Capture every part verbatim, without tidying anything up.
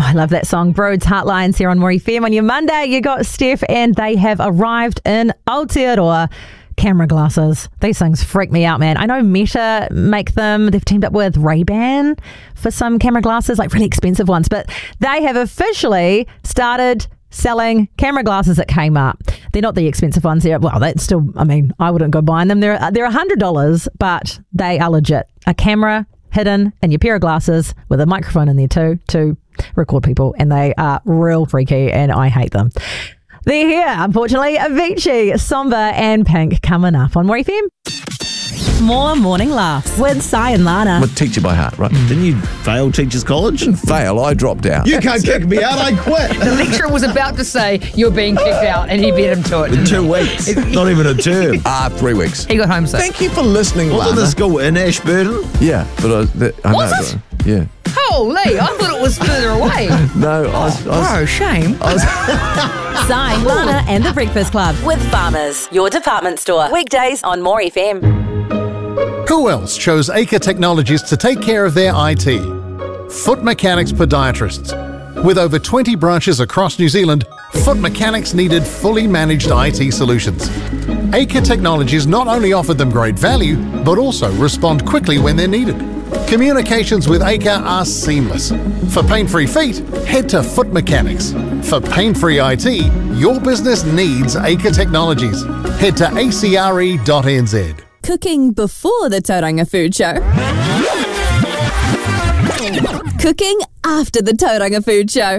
I love that song. Broads Heartlines here on More F M. On your Monday, you got Steph, and they have arrived in Aotearoa. Camera glasses. These things freak me out, man. I know Meta make them. They've teamed up with Ray-Ban for some camera glasses, like really expensive ones. But they have officially started selling camera glasses at Kmart. They're not the expensive ones there. Well, that's still, I mean, I wouldn't go buying them. They're, they're one hundred dollars, but they are legit. A camera hidden in your pair of glasses with a microphone in there too to record people. And they are real freaky, and I hate them. They're here, unfortunately. Avicii, Somber and Pink coming up on More F M. More Morning Laughs with Si and Lana. I'm a teacher by heart, right? Didn't you fail teachers college? Didn't fail, I dropped out. You can't kick me out, I quit. The lecturer was about to say you're being kicked out, and he beat him to it. In two weeks. Not even a term. Ah, three weeks. He got home sick. Thank you for listening, Wasn't Lana. the school in Ashburton? Yeah, but I, the, I Was know. it? But, yeah. Holy, I thought it was further away. No, I was... I was, Oh, shame. I was Si, Lana and the Breakfast Club with Farmers, your department store. Weekdays on More F M. Who else chose Acre Technologies to take care of their I T? Foot Mechanics Podiatrists. With over twenty branches across New Zealand, Foot Mechanics needed fully managed I T solutions. Acre Technologies not only offered them great value, but also respond quickly when they're needed. Communications with Acre are seamless. For pain-free feet, head to Foot Mechanics. For pain-free I T, your business needs Acre Technologies. Head to a c r e dot n z. Cooking before the Tauranga Food Show. Cooking after the Tauranga Food Show.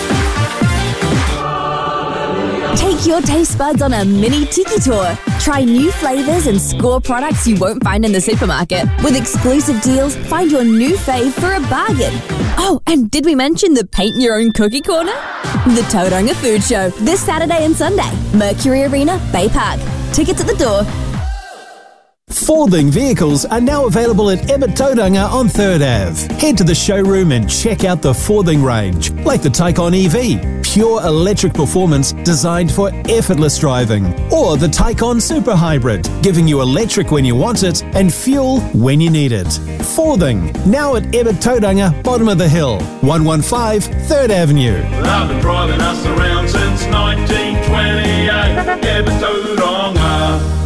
Take your taste buds on a mini tiki tour. Try new flavours and score products you won't find in the supermarket. With exclusive deals, find your new fave for a bargain. Oh, and did we mention the paint your own cookie corner? The Tauranga Food Show, this Saturday and Sunday. Mercury Arena, Bay Park. Tickets at the door. Forthing vehicles are now available at Emmett Tauranga on third Avenue. Head to the showroom and check out the Forthing range, like the Taycan E V, pure electric performance designed for effortless driving, or the Taycan Super Hybrid, giving you electric when you want it and fuel when you need it. Forthing, now at Emmett Tauranga, bottom of the hill, one fifteen third Avenue. I've been driving us around since nineteen twenty-eight, Emmett Tauranga.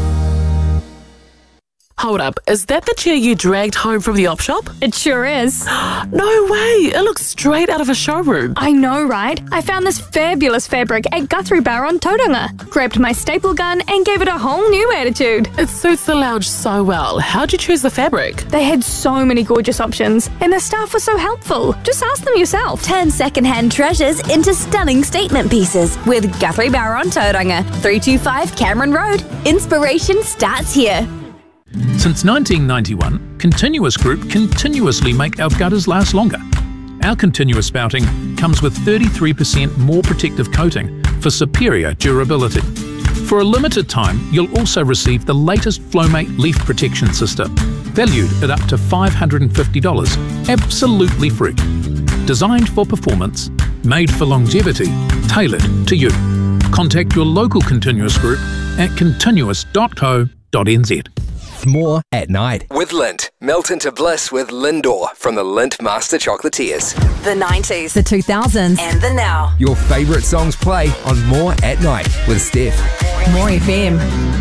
Hold up, is that the chair you dragged home from the op shop? It sure is. No way, it looks straight out of a showroom. I know, right? I found this fabulous fabric at Guthrie Bar on Tauranga, grabbed my staple gun and gave it a whole new attitude. It suits the lounge so well. How'd you choose the fabric? They had so many gorgeous options and the staff was so helpful. Just ask them yourself. Turn second-hand treasures into stunning statement pieces with Guthrie Bar on Tauranga, three two five Cameron Road. Inspiration starts here. Since nineteen ninety-one, Continuous Group continuously make our gutters last longer. Our continuous spouting comes with thirty-three percent more protective coating for superior durability. For a limited time, you'll also receive the latest Flowmate leaf protection system, valued at up to five hundred fifty dollars, absolutely free. Designed for performance, made for longevity, tailored to you. Contact your local Continuous Group at continuous dot co dot n z. More at night. With Lindt. Melt into bliss with Lindor from the Lindt Master Chocolatiers. The nineties, the two thousands, and the now. Your favourite songs play on More at Night with Steph. More F M.